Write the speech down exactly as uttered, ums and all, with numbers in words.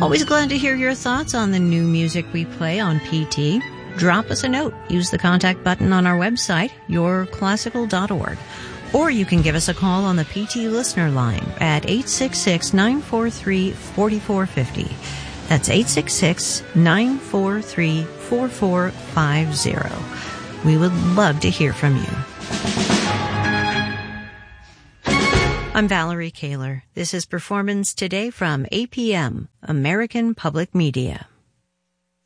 Always glad to hear your thoughts on the new music we play on P T. Drop us a note. Use the contact button on our website, your classical dot org. Or you can give us a call on the P T listener line at eight six six, nine four three, four four five zero. That's eight six six, nine four three, four four five zero. We would love to hear from you. I'm Valerie Kaler. This is Performance Today from A P M, American Public Media.